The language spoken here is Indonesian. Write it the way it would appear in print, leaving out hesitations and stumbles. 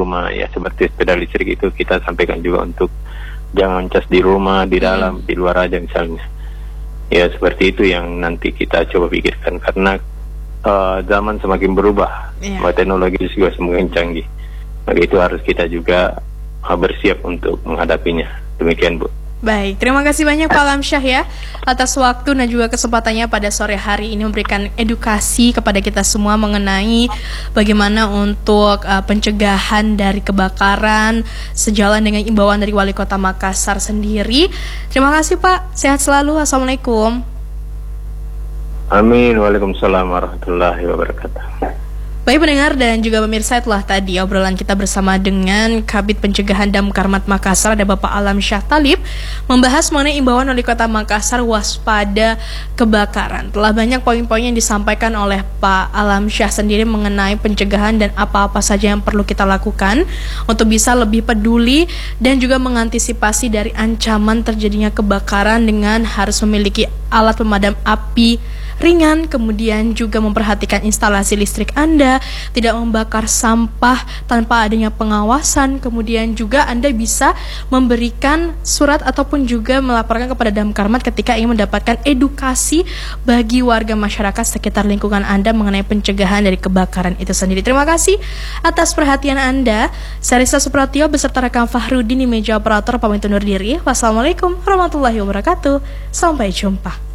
rumah ya, seperti sepeda listrik itu kita sampaikan juga untuk jangan cas di rumah, di dalam, di luar aja misalnya. Ya seperti itu yang nanti kita coba pikirkan, karena zaman semakin berubah, teknologi juga semakin canggih. Maka itu harus kita juga bersiap untuk menghadapinya. Demikian Bu. Baik, terima kasih banyak Pak Alamsyah ya atas waktu dan juga kesempatannya pada sore hari ini memberikan edukasi kepada kita semua mengenai bagaimana untuk pencegahan dari kebakaran sejalan dengan imbauan dari Wali Kota Makassar sendiri. Terima kasih Pak, sehat selalu. Assalamualaikum. Amin. Waalaikumsalam warahmatullahi wabarakatuh. Baik pendengar dan juga pemirsa, itulah tadi obrolan kita bersama dengan Kabid Pencegahan Damkarmat Makassar, ada Bapak Alamsyah Talib, membahas mengenai imbauan Wali Kota Makassar waspada kebakaran. Telah banyak poin-poin yang disampaikan oleh Pak Alamsyah sendiri mengenai pencegahan dan apa-apa saja yang perlu kita lakukan untuk bisa lebih peduli dan juga mengantisipasi dari ancaman terjadinya kebakaran dengan harus memiliki alat pemadam api ringan, kemudian juga memperhatikan instalasi listrik Anda, tidak membakar sampah tanpa adanya pengawasan, kemudian juga Anda bisa memberikan surat ataupun juga melaporkan kepada Damkarmat ketika ingin mendapatkan edukasi bagi warga masyarakat sekitar lingkungan Anda mengenai pencegahan dari kebakaran itu sendiri. Terima kasih atas perhatian Anda. Saya Risa Supratio beserta rekan Fahrudin di meja operator pamit undur diri. Wassalamualaikum warahmatullahi wabarakatuh. Sampai jumpa.